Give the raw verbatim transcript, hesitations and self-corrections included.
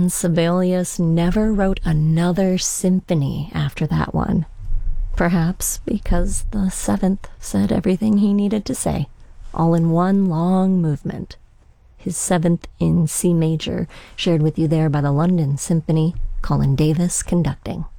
And Sibelius never wrote another symphony after that one. Perhaps because the seventh said everything he needed to say, all in one long movement. His seventh in C major, shared with you there by the London Symphony, Colin Davis conducting.